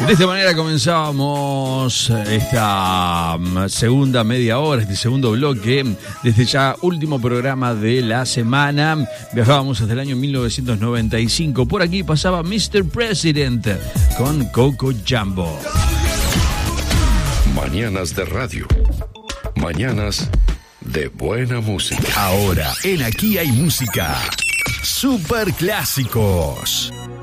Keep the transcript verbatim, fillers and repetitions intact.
De esta manera comenzábamos esta segunda media hora, este segundo bloque, de este ya último programa de la semana. Viajábamos hasta el año mil novecientos noventa y cinco. Por aquí pasaba mister President con Coco Jumbo. Mañanas de radio. Mañanas de buena música. Ahora, en Aquí hay música. Super clásicos.